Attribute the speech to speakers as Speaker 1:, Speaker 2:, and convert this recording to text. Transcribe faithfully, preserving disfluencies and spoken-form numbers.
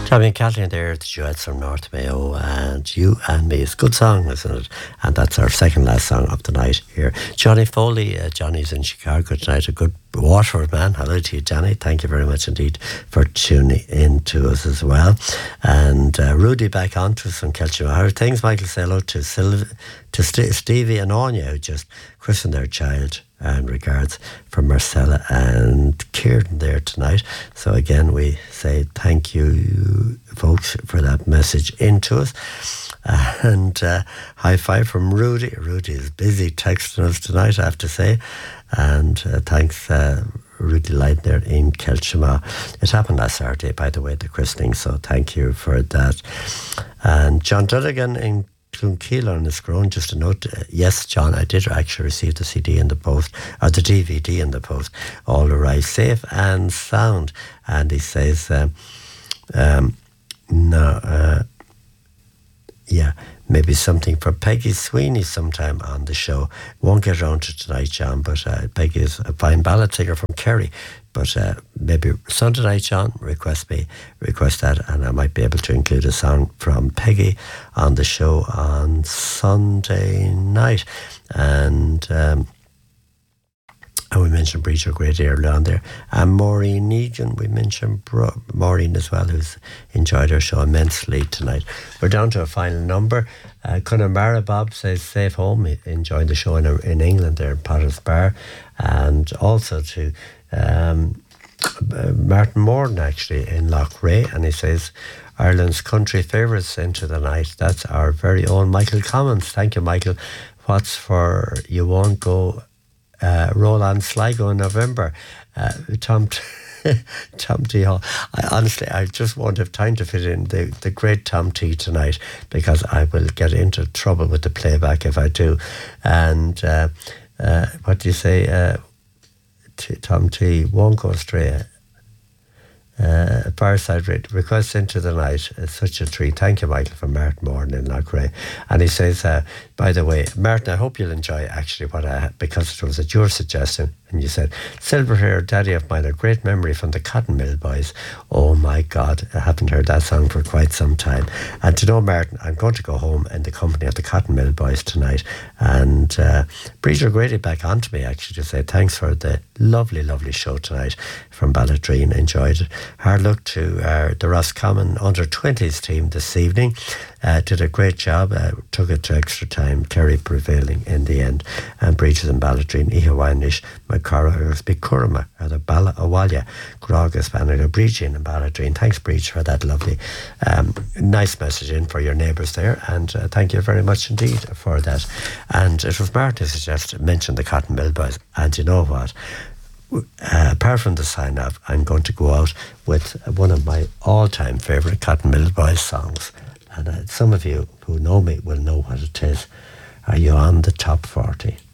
Speaker 1: Tommy and Kathleen there, the duets from North Mayo, and You and Me. It's a good song, isn't it? And that's our second last song of the night here. Johnny Foley, uh, Johnny's in Chicago tonight, a good Waterford man. Hello to you, Johnny. Thank you very much indeed for tuning in to us as well. And uh, Rudy back on to us from Kelchima. How are things, Michael? Say hello to, Sylv- to St- Stevie and Anya, who just christened their child. And regards from Marcella and Kieran there tonight. So again, we say thank you, folks, for that message into us. And uh, high five from Rudy. Rudy is busy texting us tonight, I have to say. And uh, thanks, uh, Rudy Light there in Kelchima. It happened last Saturday, by the way, the christening. So thank you for that. And John Duddigan in Clonkeela on the Scrone, just a note. Uh, yes, John, I did actually receive the C D in the post, or the D V D in the post. All arrived safe and sound. And he says, um, um, no, uh, yeah, maybe something for Peggy Sweeney sometime on the show. Won't get around to tonight, John, but uh, Peggy is a fine ballad singer from Kerry. But uh, maybe Sunday night, John, request me, request that, and I might be able to include a song from Peggy on the show on Sunday night. And um, and we mentioned Breach O'Grady earlier on there. And Maureen Egan, we mentioned Bro- Maureen as well, who's enjoyed our show immensely tonight. We're down to a final number. Uh, Connemara Bob says, safe home, enjoying the show in, in England there in Potter's Bar. And also to um, uh, Martin Morton, actually, in Loughrea. And he says, Ireland's country favourites into the night. That's our very own Michael Commons. Thank you, Michael. What's for You Won't Go... Uh, Roland Sligo in November. Uh, Tom T- Tom T. Hall. I, honestly, I just won't have time to fit in the, the great Tom T tonight, because I will get into trouble with the playback if I do. And uh, uh, what do you say? Uh, T- Tom T. won't go astray. Uh, Fireside Rate request into the night. It's such a treat. Thank you, Michael, from Martin Morton in Loughrea. And he says, uh, by the way, Martin, I hope you'll enjoy actually what I had, because it was at your suggestion. And you said, Silver Hair, daddy of mine, a great memory from the Cotton Mill Boys. Oh my God, I haven't heard that song for quite some time. And to know, Martin, I'm going to go home in the company of the Cotton Mill Boys tonight. And uh, Breach O'Grady back on to me actually to say thanks for the lovely, lovely show tonight from Balladreen. Enjoyed it. Hard luck to uh, the Roscommon under twenties team this evening. Uh, did a great job, uh, took it to extra time. Kerry prevailing in the end. And Breaches and Balladreen, Ihawanish, Macara, Bikurama, or the Bala Awalia, Grogas, Banner, Breachin and Balladreen. Thanks, Breach, for that lovely, um, nice message in for your neighbours there. And uh, thank you very much indeed for that. And it was Martin who suggested, mentioned the Cotton Mill Boys. And you know what? Uh, apart from the sign off, I'm going to go out with one of my all-time favourite Cotton Mill Boys songs. And uh, some of you who know me will know what it is. Are you on the top forty?